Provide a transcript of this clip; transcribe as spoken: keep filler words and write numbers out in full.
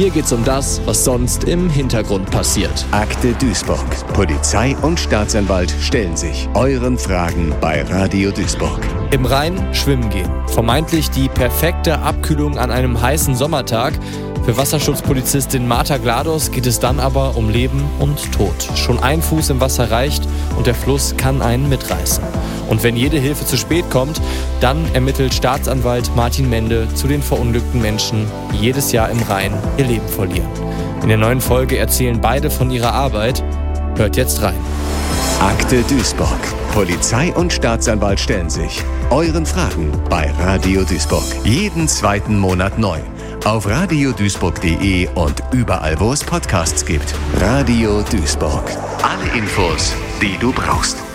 Hier geht's um das, was sonst im Hintergrund passiert. Akte Duisburg. Polizei und Staatsanwalt stellen sich euren Fragen bei Radio Duisburg. Im Rhein schwimmen gehen. Vermeintlich die perfekte Abkühlung an einem heißen Sommertag. Für Wasserschutzpolizistin Martha Glados geht es dann aber um Leben und Tod. Schon ein Fuß im Wasser reicht und der Fluss kann einen mitreißen. Und wenn jede Hilfe zu spät kommt, dann ermittelt Staatsanwalt Martin Mende zu den verunglückten Menschen, die jedes Jahr im Rhein ihr Leben verlieren. In der neuen Folge erzählen beide von ihrer Arbeit. Hört jetzt rein. Akte Duisburg. Polizei und Staatsanwalt stellen sich euren Fragen bei Radio Duisburg. Jeden zweiten Monat neu. Auf radio duisburg punkt de und überall, wo es Podcasts gibt. Radio Duisburg. Alle Infos, die du brauchst.